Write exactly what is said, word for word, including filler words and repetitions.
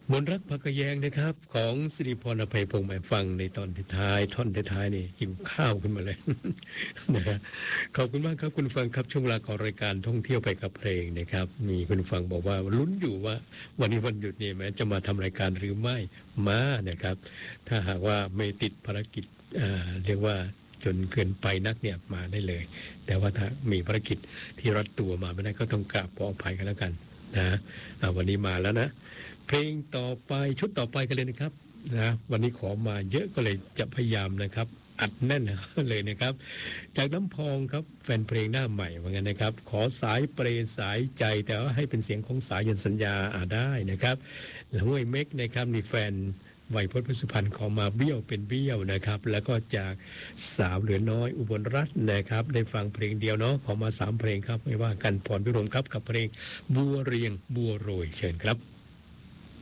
มนต์รักผักกะแยงนะครับของสิริพรอภัยพงษ์หมายฟังในตอนท้ายท่อนท้ายๆนี่หิวข้าวขึ้นมาเลย นะฮะขอบคุณมากครับคุณฟังครับช่วงเวลาของรายการท่องเที่ยวไปกับเพลงนะครับมีคุณฟังบอกว่าลุ้นอยู่ว่าวันนี้วันหยุดนี่แม้จะมาทำรายการหรือไม่มานะครับถ้าหากว่าไม่ติดภารกิจเอ่อเรียกว่าจนเกินไปนักเนี่ยมาได้เลยแต่ว่าถ้ามีภารกิจที่รัดตัวมาไม่ได้ก็ต้องกราบขออภัยกันแล้วกันนะอ่าวันนี้มาแล้วนะเพลงต่อไปชุดต่อไปกันเลยนะครับนะวันนี้ขอมาเยอะก็เลยจะพยายามนะครับอัดแน่นเลยนะครับจากน้ำพองครับแฟนเพลงหน้าใหม่เหมือนกันนะครับขอสายเปรสายใจแต่ว่าให้เป็นเสียงของสายันสัญญาอาได้นะครับแล้วห้วยเม็กนะครับนี่แฟนไวยพจน์พุทธสุพรรณขอมาเบี้ยวเป็นเบี้ยวนะครับแล้วก็จากสาวเหลือน้อยอุบลรัตน์นะครับได้ฟังเพลงเดียวเนาะขอมาสามเพลงครับไม่ว่ากันพรพิรมครับกับเพลงบัวเรียงบัวโรยเชิญครับ